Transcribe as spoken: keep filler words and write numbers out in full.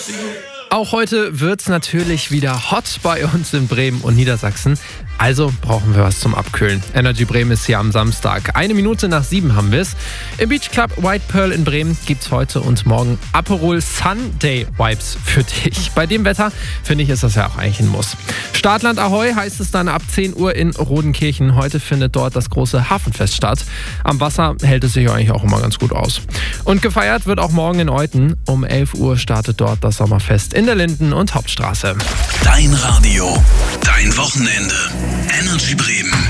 Auch heute wird's natürlich wieder hot bei uns in Bremen und Niedersachsen. Also brauchen wir was zum Abkühlen. Energy Bremen ist hier am Samstag. Eine Minute nach sieben haben wir es. Im Beach Club White Pearl in Bremen gibt's heute und morgen Aperol Sunday Vibes für dich. Bei dem Wetter, finde ich, ist das ja auch eigentlich ein Muss. Startland Ahoi heißt es dann ab zehn Uhr in Rodenkirchen. Heute findet dort das große Hafenfest statt. Am Wasser hält es sich eigentlich auch immer ganz gut aus. Und gefeiert wird auch morgen in Euthen. Um elf Uhr startet dort das Sommerfest in der Linden- und Hauptstraße. Dein Radio, dein Wochenende. Energy Bremen.